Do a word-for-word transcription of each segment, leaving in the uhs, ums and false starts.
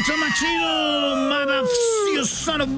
show más chido, motherfucker, son of...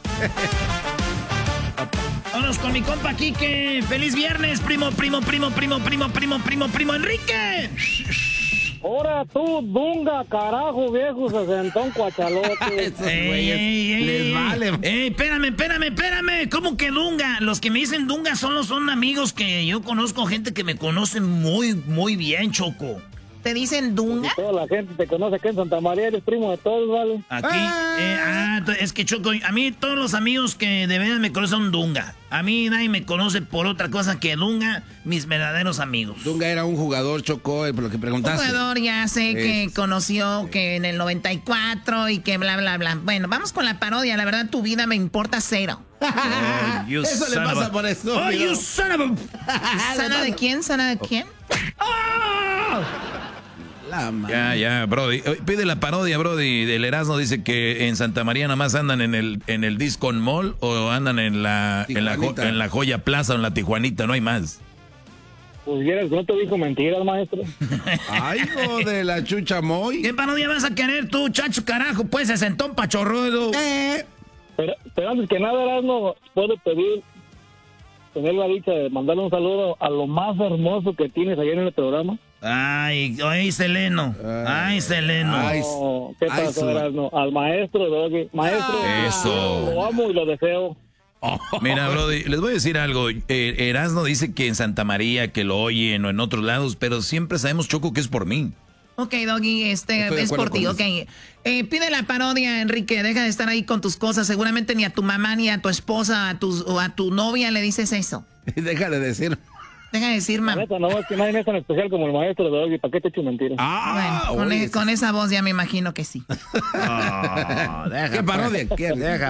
Vámonos con mi compa Quique. ¡Feliz viernes, primo, primo, primo, primo, primo, primo, primo, primo, Enrique! Ahora tú, Dunga, carajo, viejo, sesentón cuachalote. Esos güeyes les vale. Ey, espérame, espérame, espérame. ¿Cómo que Dunga? Los que me dicen Dunga solo son amigos que yo conozco, gente que me conoce muy, muy bien, Choco. ¿Te dicen Dunga? Y toda la gente te conoce que en Santa María eres primo de todos, ¿vale? Aquí, ah, eh, ah es que Choco, a mí todos los amigos que de verdad me conocen son Dunga. A mí nadie me conoce por otra cosa que Dunga, mis verdaderos amigos. Dunga era un jugador, Choco, por lo que preguntaste. Un jugador, ya sé, es, que conoció sí. que en el noventa y cuatro y que bla, bla, bla. Bueno, vamos con la parodia. La verdad, tu vida me importa cero. Oh, eso le pasa a... por esto. Oh, you son of a... ¿Sana de quién? ¿Sana de quién? Oh. Ya, ya, Brody. Pide la parodia, Brody. El Erasmo dice que en Santa María nada más andan en el en el Disco Mall o andan en la en la, en la Joya Plaza o en la Tijuanita, no hay más. Pues vieras, no te dijo mentiras, maestro. Ay, hijo de la chucha moy. ¿Qué parodia vas a querer tú, chacho carajo? Pues se sentó un pachorrudo. Eh. Pero, pero antes que nada, Erasmo, puedo pedir, tener la dicha de mandarle un saludo a lo más hermoso que tienes ayer en el programa. Ay, ay, Seleno. Ay, Seleno. Ay, no, ¿qué pasó, Erasmo? Al maestro, Doggy. Maestro, eso. Lo amo y lo deseo. Oh. Mira, Brody, les voy a decir algo. Eh, Erasmo dice que en Santa María, que lo oyen o en otros lados, pero siempre sabemos, Choco, que es por mí. Ok, Doggy, este es por ti, ok. Eh, pide la parodia, Enrique, deja de estar ahí con tus cosas. Seguramente ni a tu mamá, ni a tu esposa, a tu, o a tu novia le dices eso. Deja de decir. Deja de decir, mamá. No, es que nadie es tan especial como el maestro de Doggy. ¿Para qué te echo mentiras? Ah, bueno, con, e con esa voz ya me imagino que sí. Oh, deja, ¿qué parodia? ¿Qué? Deja.